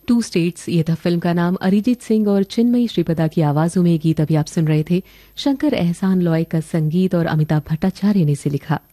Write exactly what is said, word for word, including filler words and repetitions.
To states ये था film का नाम। अरिजीत सिंह और चिन्मयी श्रीपदा की आवाजों में ये गीत अभी आप सुन रहे थे। शंकर एहसान लॉय का संगीत और अमिताभ भट्टाचार्य ने इसे लिखा।